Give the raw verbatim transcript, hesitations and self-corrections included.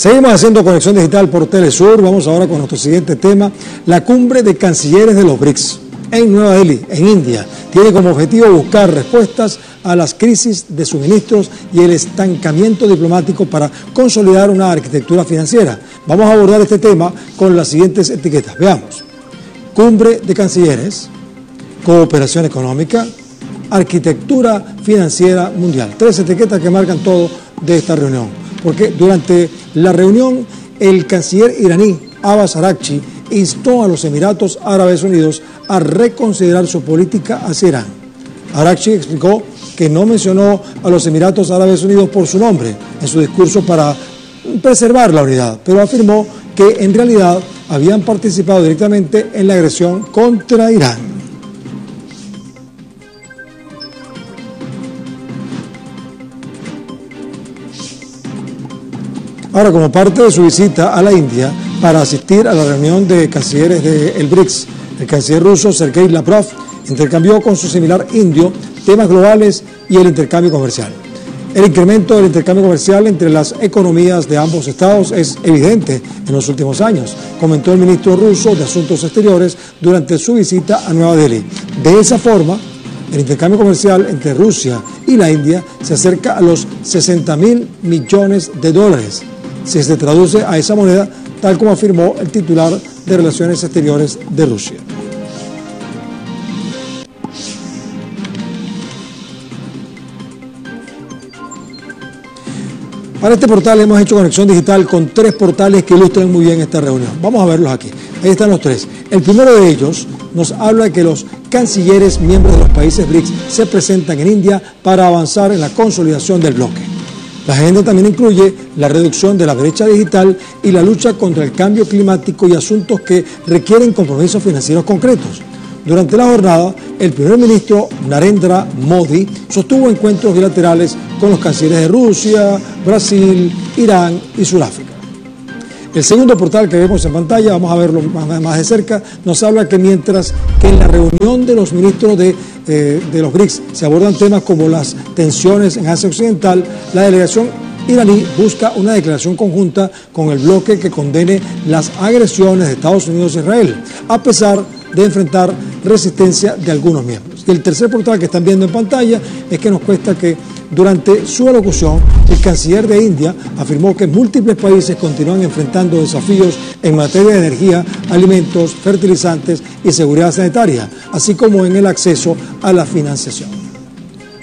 Seguimos haciendo conexión digital por Telesur. Vamos ahora con nuestro siguiente tema, la cumbre de cancilleres de los BRICS en Nueva Delhi, en India. Tiene como objetivo buscar respuestas a las crisis de suministros y el estancamiento diplomático para consolidar una arquitectura financiera. Vamos a abordar este tema con las siguientes etiquetas. Veamos: cumbre de cancilleres, cooperación económica, arquitectura financiera mundial. Tres etiquetas que marcan todo de esta reunión, porque durante la reunión el canciller iraní Abbas Araghchi instó a los Emiratos Árabes Unidos a reconsiderar su política hacia Irán. Araghchi explicó que no mencionó a los Emiratos Árabes Unidos por su nombre en su discurso para preservar la unidad, pero afirmó que en realidad habían participado directamente en la agresión contra Irán. Ahora, como parte de su visita a la India para asistir a la reunión de cancilleres del BRICS, el canciller ruso Sergei Lavrov intercambió con su similar indio temas globales y el intercambio comercial. El incremento del intercambio comercial entre las economías de ambos estados es evidente en los últimos años, comentó el ministro ruso de Asuntos Exteriores durante su visita a Nueva Delhi. De esa forma, el intercambio comercial entre Rusia y la India se acerca a los sesenta mil millones de dólares, si se traduce a esa moneda, tal como afirmó el titular de Relaciones Exteriores de Rusia. Para este portal hemos hecho conexión digital con tres portales que ilustran muy bien esta reunión. Vamos a verlos aquí. Ahí están los tres. El primero de ellos nos habla de que los cancilleres miembros de los países BRICS se presentan en India para avanzar en la consolidación del bloque. La agenda también incluye la reducción de la brecha digital y la lucha contra el cambio climático y asuntos que requieren compromisos financieros concretos. Durante la jornada, el primer ministro Narendra Modi sostuvo encuentros bilaterales con los cancilleres de Rusia, Brasil, Irán y Sudáfrica. El segundo portal que vemos en pantalla, vamos a verlo más, más de cerca, nos habla que mientras que en la reunión de los ministros de, eh, de los BRICS se abordan temas como las tensiones en Asia Occidental, la delegación iraní busca una declaración conjunta con el bloque que condene las agresiones de Estados Unidos a Israel, a pesar de enfrentar resistencia de algunos miembros. Y el tercer portal que están viendo en pantalla es que nos cuesta que durante su alocución el canciller de India afirmó que múltiples países continúan enfrentando desafíos en materia de energía, alimentos, fertilizantes y seguridad sanitaria, así como en el acceso a la financiación.